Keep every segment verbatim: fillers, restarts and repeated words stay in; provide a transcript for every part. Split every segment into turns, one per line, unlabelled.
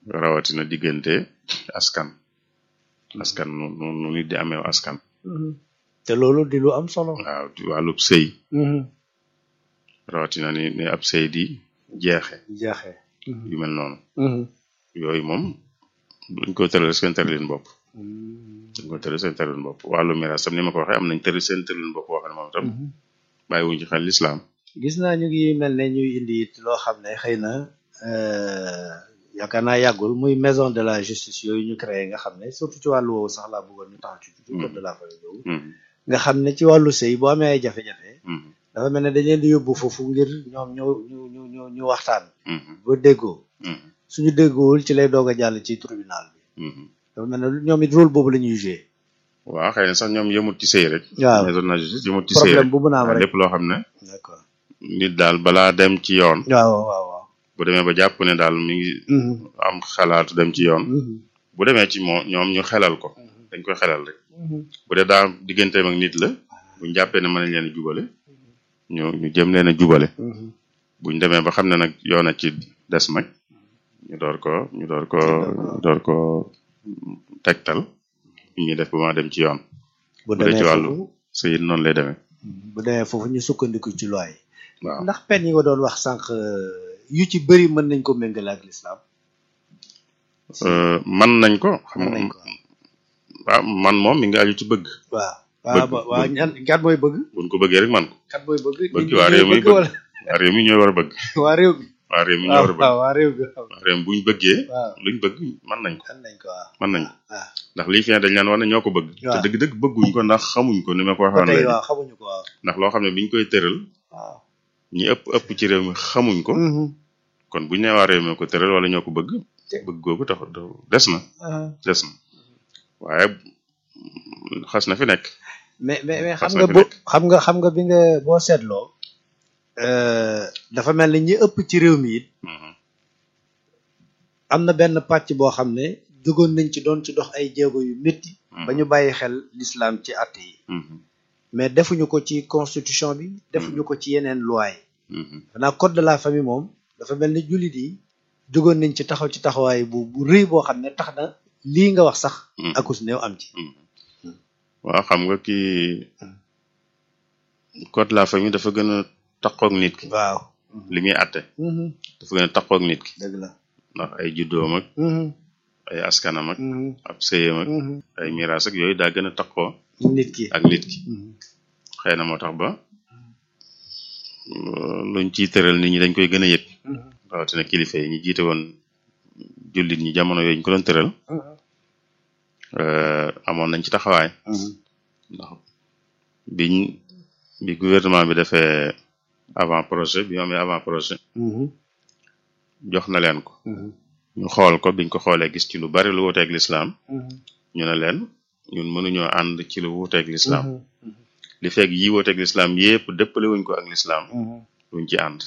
rawatina diggante askan askan nu nu nit di amee askan.
te loolu di lu am solo.
waaw ci wàllub sëy rawatina ni ni ab sëy di jeexe
jeexe
yu mel noonu yooyu moom duñ ko tëral seen tëralin bopp duñ ko tëral seen tëralin bopp wàllu miraas tam ni ma ko waxee am nañ tëral seen tëralin bopp boo xam ne moom tam bàyyiwuñ ci xel lislaam.
gis naa ñu ngi mel ne ñuy indi it loo xam ne xëy na yaakaar naa yàggul muy maison de la justice yooyu ñu créé nga xam ne surtout ci wàllu woowu sax laa bëggoon ñu taxaw ci tuuti code de la famille boobu nga xam ne ci wàllu sëy boo amee ay jafe-jafe dafa mel ne dañ leen di yóbbu foofu ngir ñoom ñu ñu ñu ñu ñu waxtaan ba déggoo suñu déggoowul ci lay doog a jàll ci tribunal bi dafa mel ne ñoom it rôle boobu la ñuy joué.
waaw xëy na sax ñoom yëmut ci sëy rek.
waaw
maison de la justice yëmut ci sëy rek
problème bu mën a am rek
lépp loo xam ne.
d'accord
nit daal balaa dem ci yoon.
waaw waaw waaw.
bu demee ba jàpp ne daal mi ngi. am xalaatu dem ci yoon. bu demee ci moo ñoom ñu xelal ko. dañ koy xelal rek. bu dee daal digganteem ak nit la buñ jàppee ne mën nañ leen a jubale. ñu ñu jëm leen a jubale. buñ demee ba xam ne nag yoon a ci des nag ñu door ko ñu door ko ñu door ko tegtal. ñu def ba ma dem ci yoon.
bu demee
ci wàllu
foofu
sëy noonu lay demee.
bu demee foofu ñu sukkandiku ci loi yi.
waaw
ndax pen yi nga doon wax sànq yu ci bëri mën nañ ko méngale ak l'islam.
mën nañ ko. xam
mën nañ ko
waaw man moom mi ngi aju ci bëgg.
waaw waaw waaw ñan kat mooy bëgg.
buñ ko bëggee rek man ko.
kat mooy bëgg.
bëgg waa réew mi bëgg waa réew mi ñooy war a bëgg.
waa réew mi.
waa réew mi ñooy war a bëgg
waaw waa réew mi.
waa réew mi buñ bëggee.
waaw
luñ bëgg mën nañ ko.
mën nañ ko waaw.
mën nañ ko
waaw
ndax lii fi ne dañ leen war ne ñoo ko bëgg. te dëgg-dëgg bëgguñ ko ndax xamuñ ko ni ma ko
ba
waxoon
tey
léegi.
waaw xamuñu ko waaw.
ndax loo xam ne biñ koy tëral
waaw.
ñi ëpp ëpp ci réew mi xamuñ ko. kon buñ nee waa réew mi ko tëral wala ñoo ko bëgg. bëgg googu tax des na. des na waaye xas na fi nekk.
mais mais mais xam
xas na
nga
fi
bo
nekk.
xam nga xam nga bi nga boo seetloo. dafa mel ni ñi ëpp ci réew mi it am na benn pàcc boo xam ne jógoon nañ ci doon ci dox ay jéego yu métti. ba ñu bàyyi xel l'islam ci àtte yi. mais defuñu ko ci constitution bi. defuñu ko ci yeneen loi yi. xanaa code de la famille moom dafa mel ni jullit yi jógoon nañ ci taxaw ci taxawaay bu bu rëy boo xam ne tax na lii nga wax sax. akus néew am ci.
waaw xam nga kii code de la famille dafa gën a taqoog nit ki.
waaw.
li muy àtte. dafa gën a taqoog nit ki.
dëgg la.
ndax ay juddoom ak ay askanam ak ab sëyam ak ay miraas ak yooyu daa gën a taqoo
nit ki
ak nit ki. xëy na moo tax ba luñ ciy tëral nit ñi dañ koy gën a yëg. rawatina kilifa yi ñi jiite woon jullit ñi jamono yooyu ñu ko doon tëral. amoon nañ ci taxawaay. ndax biñ bi gouvernement bi defee avant projet bi amee avant projet. jox na leen ko. ñu xool ko biñ ko xoolee gis ci lu bari lu wuuteeg lislaam. ñu ne leen ñun mënuñoo ànd ci lu wuuteeg lislaam. li fekk yi wuuteeg lislaam yépp dëppale wuñ ko ak lislaam. duñ ci ànd.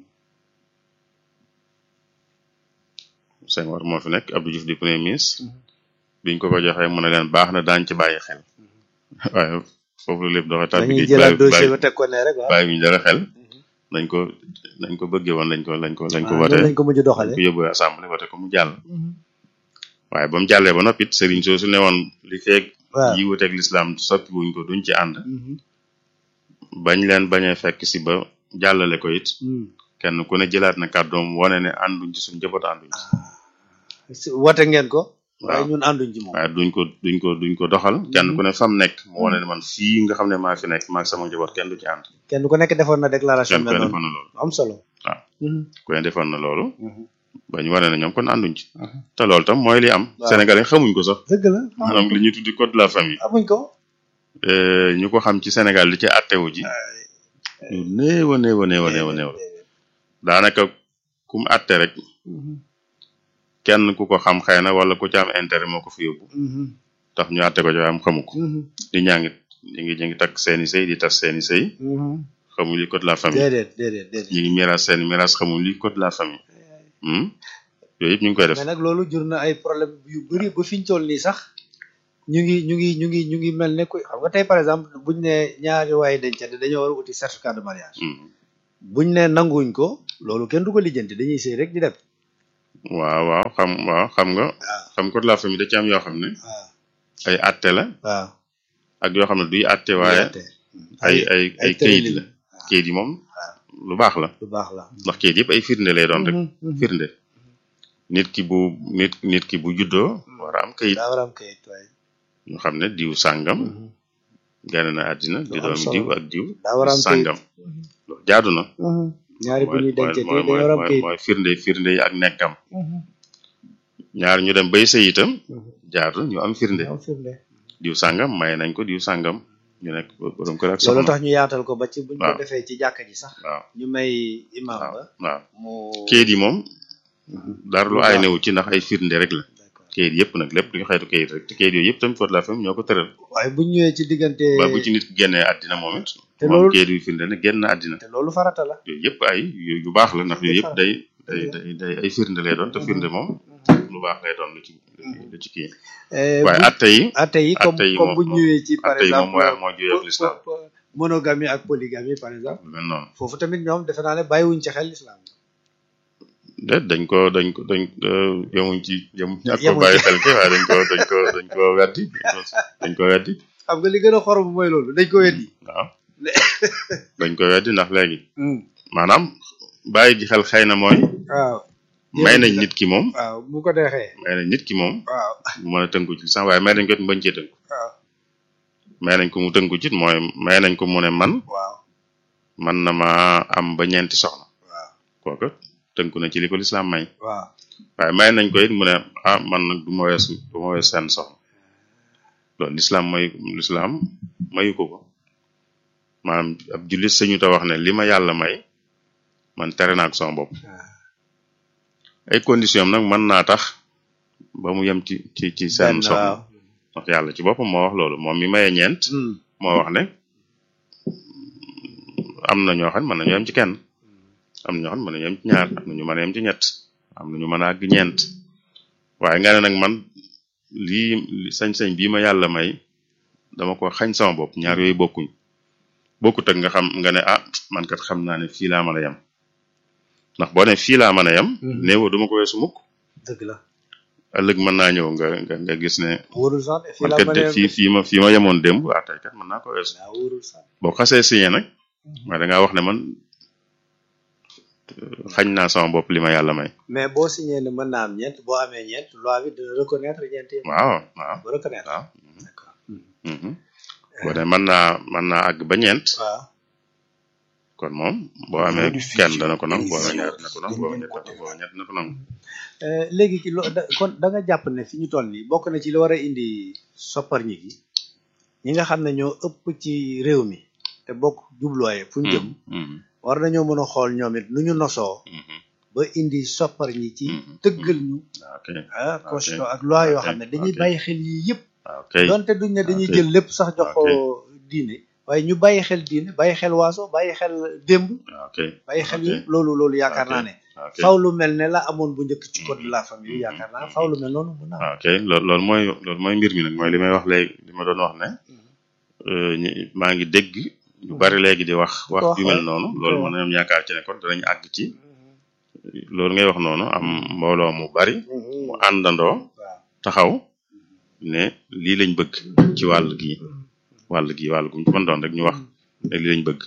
Senghor moo fi nekk Abdou Diouf di premier ministre. biñ ko ko joxee mu ne leen baax na daañ ci bàyyi xel. waaye foofu la lépp doxee. tàbbi
dañuy jëlaat dossier ba teg ko ne rek waaw
bàyyi wuñ dara xel. nañ ko nañ ko bëggee woon lañ ko lañ ko lañ ko
waaw
wote
lañ ko mujj doxale
ko yóbbu assemblée wote ko mu jàll. waaye ba mu jàllee ba noppit sëriñ soosu ne woon li feeg
waaw
yi wuteeg lislaam soppi wuñ ko duñ ci ànd. bañ leen bañee fekk si ba jàllale ko it kenn ku ne jëlaat na kàddoom wane ne ànduñ ci suñ njaboot ànduñ ci.
wote ngeen ko waaye
waaw
ñun ànduñ ci moom
waaye duñ ko duñ ko duñ ko doxal kenn ku ne fam nekk mu wane ne man fii nga xam ne maa fi nekk maag sama njaboot kenn du ci ànd.
kenn ku nekk defoon na déclaration
kenn ku
mel
ne
noonu
defoon na loolu.
am solo
waaw ku ne defoon na loolu. bañ wane ne ñoom kon ànduñ ci. te loolu tam mooy li am.
waaw.
Sénégalais xamuñ ko sax.
dëgg la
maanaam li ñuy tuddi code de la famille.
amuñ ko
ñu ko xam ci Sénégal li ci attewu ji. ñu néew a néew a néew a néew a néew la. daanaka kum atte rek kenn ku ko xam xëy na wala ku ci am intérêt moo ko fi yóbbu. tax ñu atte ko ci am xamu ko. di ñaa ngi ñu ngi ñu ngi takk seeni sëy di tas seeni sëy. xamuñ li code de la famille.
déedéet déedéet déedéet
ñu ngi miraas seeni miraas xamuñ li code de la famille. yooyu yëpp ñu ngi koy def.
mais nag loolu jur na ay problème yu bëri ba fi ñu toll nii sax ñu ngi ñu ngi ñu ngi ñu ngi mel ne ku xam nga tey par exemple buñ ne ñaari waaye dencante dañoo war a uti certificat de mariage buñ ne nanguwuñ ko loolu kenn du ko lijjanti dañuy sëy rek di dem
waaw waaw xam waaw xam nga
waaw
xam code de la famille da ci am yoo xam ne
waaw
ay atte la
waaw
ak yoo xam ne duy atte waaye ay ay ay kayit la kayit yi moom lu baax la
lu baax la
ndax kayit yëpp ay firnde lay doon rek firnde nit ki bu nit nit ki bu juddoo war a am kayit
daa war a am kayit waaye
ñu xam ne diw sàngam gane na àddina di doomi diw ak diw
daa war a am
sàngam loolu jaadu na
ñaari bu ñuy dencee
mooy
dañu war a am
mooy
kayit
mooy firnde firnde yi ak nekkam ñaar ñu dem bay sëy itam jaadu ñu am firnde
am firnde
diw sàngam may nañ ko diw sàngam ñu nekk borom kër ak
loolu
soxna
tax ñu yaatal ko ba ci buñ ko
waaw.
defee ci jàkka ji sax
waaw
ñu may imam
waaw
ba
waaw
mu
kayit yi moom dara lu
Lu
ay
baax.
newu ci ndax ay firnde rek la
d'accord
kayit yëpp nag lépp lu ñu xeetu kayit rek te kayit yooyu yëpp tamit code de la famille ñoo ko tëral
waaye buñ ñëwee ci diggante
ba bu ci nit ki génnee àddina moom it
te
moom
loolu-
kayit yu firnde ne génn na àddina
te loolu farata la
yooyu yëpp ay yu yu baax la ndax yooyu yëpp day day day day ay firnde lay doon te firnde moom lu baax lay doon lu ci lu ci kii
Eh,
waaye
bu-
atte yi
atte yi comme
atte yi
comme
moom-
buñ ñëwee ci par
atte yi moom
exemple
mooy moo juyee ak
po-
l'islam
po- po- monogamie ak polygamie par exemple
lu mel noonu
foofu tamit ñoom defe naa ne bàyyiwuñ ci xel l'islam
déet dañ ko dañ ko dañ yemuñ ci yemuñ ci ak ko
Yemuñ
bàyyi
ci.
xel ke waaye dañ ko dañ ko dañ ko weddi dañ ko weddi
xam nga li gën a xorom mooy loolu dañ ko weddi
waaw dañ ko weddi ndax léegi maanaam bàyyi ji xel xëy na mooy
waaw
may nañ nit ki moom
waaw bu ko deexee
may nañ nit ki moom
waaw
mu mën a tënku ci sax waaye may nañ ko it bañ cee tënku
waaw
may nañ ko mu tënku ci mooy may nañ ko mu ne man
waaw
man na ma am ba ñeenti soxna
waaw
kooku tënku na ci li ko lislaam may
waaw
waaye may nañ ko it mu ne ah man nag du ma weesu du ma weesu seen soxna loolu lislaam may lislaam mayu ko ko maanaam ab jullit sañu ta wax ne li ma yàlla may man tere naa ko sama bopp ay condition am nag mën naa tax ba mu yem ci ci ci seen
benn
soxna
waaw
ndax yàlla ci boppam moo wax loolu moom mi maye ñeent
Hmm.
moo wax ne am na ñoo xam ne mën nañu yem ci kenn am na ñoo xam ne mën nañu yem ci ñaar am na ñu mën a yem ci ñett am na ñu mën a àgg ñeent waaye nga ne nag man lii li sañ-sañ bii ma yàlla may dama ko xañ sama bopp ñaar yooyu bokkuñ bokkut ak nga xam nga ne ah man kat xam naa ne fii laa mën a yem ndax boo ne fii laa mën a yem
Mhm.
néew duma ko weesu mukk
dëgg la
ëllëg mën naa ñëw nga nga nga gis ne
wóorul sax de fii
man
la
kat
ma
de
ne
fii fii ma fii ma yemoon démb ah tey kat mën naa ko weesu
waaw wóorul sax
boo xasee signé nag waaye da ngaa wax ne man xañ naa sama bopp li ma yàlla may
mais boo signé ne mën naa am ñeent boo amee ñeent loi bi dina reconnaître ñeent yëpp
waaw waaw
bu reconnaître
waaw
d'accord
mhm. boo ne mën naa mën naa àgg ba ñeent
waaw
kon moom boo amee kenn dana ko nangu boo amee ñaar dana ko nangu boo amee ñett boo amee ñett dana ko nangu
Eh, léegi ki lo- da- kon da nga jàpp ne fi ñu toll nii bokk na ci li war a indi soppar ñi gi ñi nga xam ne ñoo ëpp ci réew mi te bokk jubluwaay fu ñu jëm
Mhm,
war nañoo mën a xool ñoom it nu ñu nosoo
mhm,
ba indi soppar ñi ci
Mhm.
tëggal ñu
ok
ah constitution ak loi yoo xam ne
ok,
dañuy
ok.
bàyyi xel yii yëpp
ok
donte duñ ne dañuy
ok.
jël lépp sax jox ko diine waaye ñu bàyyi xel diine bàyyi xel waaso bàyyi xel démb
ok
bàyyi xel
ok.
yëpp loolu loolu yaakaar
Ok.
naa ne
ok
faw lu mel ne la amoon bu njëkk ci code de la famille
Mhm.
yaakaar naa faw lu mel noonu mun naa am.
ok loolu loolu mooy loolu mooy mbir mi nag mooy li may wax léegi li ma doon wax ne euh, ñi- maa ngi dégg ñu bari léegi di wax wax
wax,
yu mel
waaw.
noonu
Di ko
loolu
wax.
mën na am yaakaar ci ne kon danañ àgg ci loolu ngay wax noonu am mbooloo mu bari mu àndandoo
waaw
taxaw ne lii lañ bëgg ci wàll gi wàll gi wàll gu mu ci mën doon rek ñu wax ne lii lañ bëgg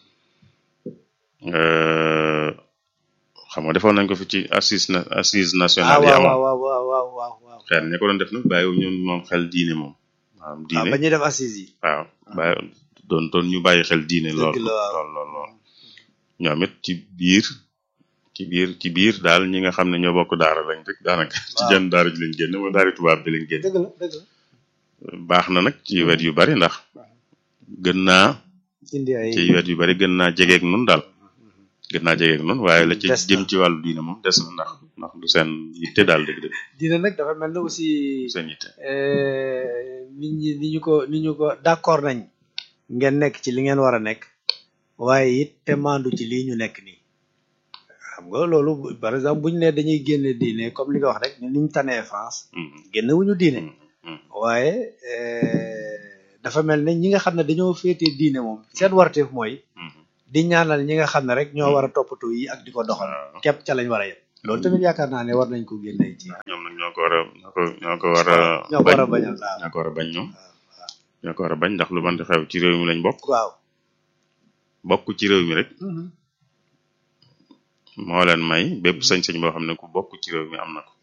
Euh, xam nga defoon nañ ko fi ci assise na assise
ah
nationale yi
waaw
amoon
waaw waaw waaw waaw waaw
xëy na ña ko doon def nag bàyyiwu ñun moom xel diine moom maanaam
ah
diine
ba ñuy def assise yi
waaw bàyyi doon doon ñu bàyyi xel diine lool
Dëgg la, waaw.
lool lool lool ñoom it ci biir ci biir ci biir daal ñi nga xam ne ñoo bokk daara lañ rek daanaka ci
Waaw.
jën daara ji lañ génn wala daari tubaab bi lañ génn
dëgg la dëgg la
baax na nag ci wet yu bari ndax gën naa
indi ay
ci wet yu bari gën naa jegeeg nun daal gën naa jegeeg nun waaye la ci
Des na.
jëm ci wàllu diine moom des na ndax ndax du seen yitte daal dëgg-dëgg
dina nag dafa mel ne aussi
du seen yitte
eh, nit ñi ni ñu ko ni ñu ko d'accord nañ ngeen nekk ci li ngeen war a nekk waaye it te maandu ci lii ñu nekk nii xam nga loolu par exemple buñu ne dañuy génne diine comme li nga wax rek ni ñu tanee France
Mhm,
génne wuñu diine
mhm, mhm.
waaye eh, dafa mel ne ñi nga xam ne dañoo féetee diine moom seen warteef mooy
Mhm.
di ñaanal ñi nga xam ne rek ñoo war a toppatoo yi ak di ko doxal
waaw
képp ca lañ war a yem loolu tamit yaakaar naa ne war nañ ko génne ci.
ñoom nag ñoo ko war a ñoo ko ñoo ko war a
ñoo ko war a bañal waaw
ñoo ko war a bañ ñoom ñoo ko war a bañ ndax lu mën di xew ci réew mi lañ bokk
waaw
bokk ci réew mi rek moo leen may bépp sañ-sañ boo xam ne ku bokk ci réew mi am na ko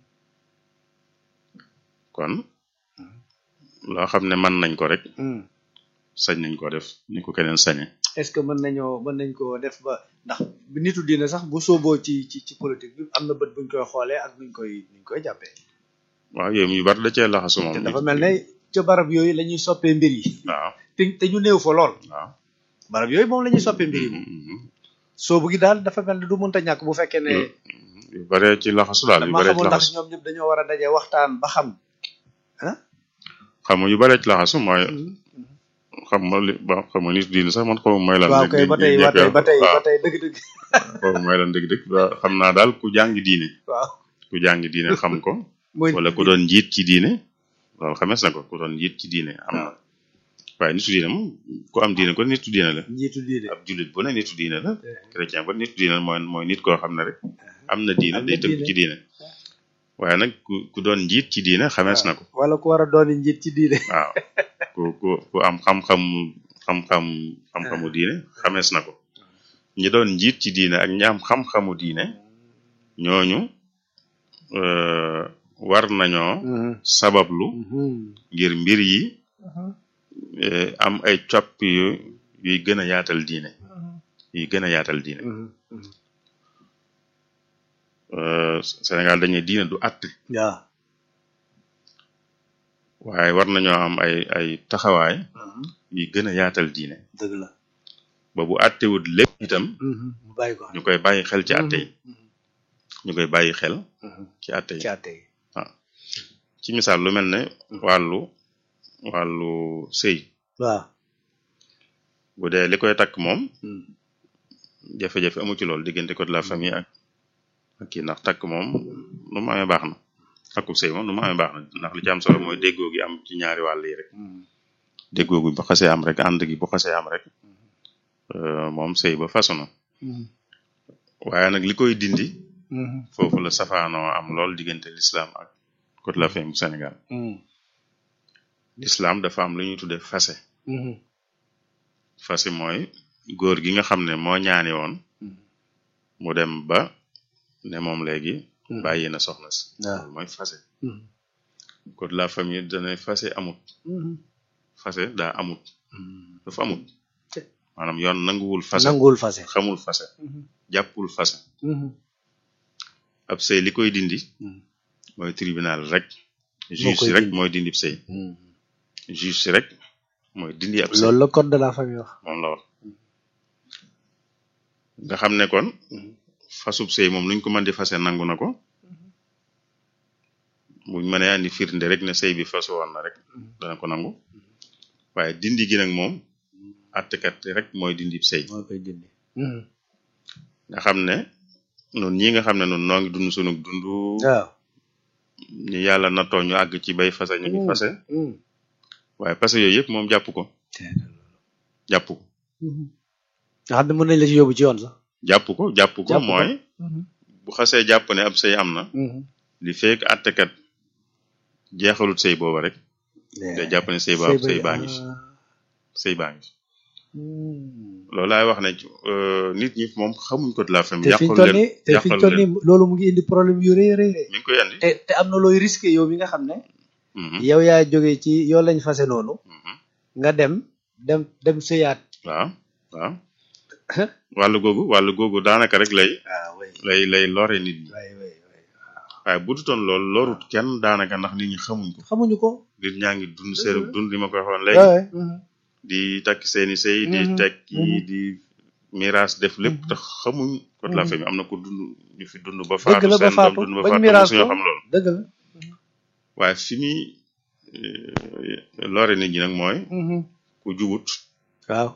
kon loo xam ne mën nañ ko rek sañ nañ ko def ni ko keneen sañe
est-ce que mën nañoo mën nañ ko def ba ndax nitu diine sax bu sooboo ci ci ci politique bi am na bët buñ koy xoolee ak nuñ koy nuñ koy jàppee
waaw yow yu bari da cee laxasu moom
te dafa mel ne ca barab yooyu la ñuy soppee mbir yi
waaw
te te ñu néew fa lool
waaw
barab yooyu moom la ñuy soppee mbir yi soobu gi daal dafa mel ne du mënta ñàkk bu fekkee ne
yu bare ci laxasu daal yu
dama
bare ci
xamul ndax
laxasu
ñoom ñëpp dañoo war a daje waxtaan ba xam ah
xam nga yu bare ci laxasu mooy xam nga li ba xam nga nit diine sax man xaw ma mooy lan
waaw kay ba tey ba tey ba tey ba tey dëgg-dëgg
xaw ma mooy lan dëgg-dëgg xam naa daal ku jàng diine
waaw
ku jàng diine xam ko
mooy
wala ku doon njiit ci diine loolu xamees na ko ku doon njiit ci diine am na waaye nitu diine moom ku am diine ko nitu diine la
njiitu diine
ab jullit bu ne nitu diine la chrétien ba nitu diine la mooy mooy nit koo xam ne rek am na diine day tëgg ci diine waaye nag ku ku doon njiit ci diine xamees na ko
wala ku war a doon njiit ci diine
waaw ku ku ku am xam-xam xam-xam xam-xamu diine xamees na ko ñi doon njiit ci diine ak ñi am xam-xamu diine ñooñu war nañoo sabablu ngir mbir yi am ay coppi yu yuy gën a yaatal diine yuy gën a yaatal diine Sénégal dañuy diine du àtte
waaw
waaye war nañoo am ay ay taxawaay yuy gën a yaatal diine
dëgg la
ba bu àttewut lépp itam
mu bàyyi ko
ñu koy bàyyi xel ci àtte yi ñu koy bàyyi xel ci àtte yi
ci àtte yi
waaw ci misaal lu mel ne wàllu wàllu sëy
waaw
bu dee li koy takk moom jafe-jafe amu ci loolu diggante code de la famille ak ak kii ndax takk moom nu mu amee baax na takku sëy moom nu mu amee baax na ndax li ci am solo mooy déggoo gi am ci ñaari wàll yi rek déggoo gi bu xasee am rek ànd gi bu xasee am rek moom sëy ba façon na waaye nag li koy dindi foofu la safaanoo am lool diggante l'islam ak code de la famille bu Sénégal l'islam dafa am lu ñuy tuddee fase fase mooy góor gi nga xam ne moo ñaani woon mu dem ba ne moom léegi bàyyi na soxna si loolu mooy fase code de la famille dana fase amut fase daa amut dafa amut maanaam yoon nanguwul fase
nanguwul fase
xamul fase jàppul fase ab sëy li koy dindi mooy tribunal rek juge si rek mooy dindi ab sëy juge si rek mooy dindi ab sëy
loolu la code de la famille wax
moom la wax nga xam ne kon fasub sëy moom nuñ ko mën di fase nangu na ko buñ mënee andi firnde rek ne sëy bi fasu woon na rek dana ko nangu waaye dindi gi nag moom attekat rek mooy dindi sëy
moo koy dindi
nga xam ne noonu ñi nga xam ne noonu noo ngi dund sunu dund
waaw
ñu yàlla nattoo ñu àgg ci bay fase ñu ngi fase waaye fase yooyu yëpp moom jàpp ko jàpp ko
nga xam ne mën nañ la ci yóbbu ci yoon sax
jàpp ko jàpp ko mooy bu xasee jàpp ne ab sëy am na li fekk attekat jeexalut sëy booba rek day jàpp ne sëy ba sëy baa ngi sëy baa ngi loolu laay wax ne nit ñi moom xamuñ ko de la famille
te fi ñu toll nii te fi ñu toll nii loolu mu ngi indi problème yu rëy rëy
mi ngi koy andi
te te am na looy risqué yow mi nga xam ne yow yaa jógee ci yow lañ fase noonu nga dem dem dem sëyaat
waaw waaw wàllu googu wàllu googu daanaka rek lay lay lay lore nit ñi waaye bu dutoon loolu lorut kenn daanaka ndax nit ñi xamuñ ko
xamuñu ko
nit ñaa ngi dund seenu dund li ma koy waxoon léegi di takk seeni sëy di tekki di miraas def lépp te xamuñ ko de la famille am na ko dund ñu fi dund ba faatu seen doom dund ba faatu mosuñoo xam loolu
dëgg la
waaye fi muy lore nit ñi nag mooy ku jubut
waaw